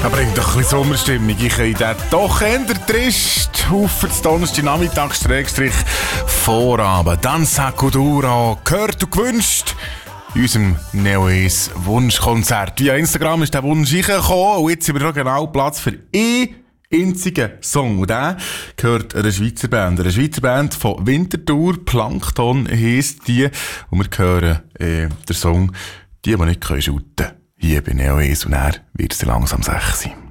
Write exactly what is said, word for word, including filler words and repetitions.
Er bringt doch ein bisschen Sommerstimmung. Ich kann den doch eher trist auf den Donnerstag Nachmittag Schrägstrich Vorabend. Danza Kuduro gehört und gewünscht in unserem Neo-Ace Wunschkonzert. Via Instagram ist der Wunsch reingekommen und jetzt sind wir schon genau Platz für einen einzigen Song. Und der gehört einer Schweizer Band. Eine Schweizer Band von Winterthur. Plankton heisst die. Und wir hören äh, den Song «Die, die nicht shooten können». Hier bei Neo-Ace und er wird es langsam sechs sein.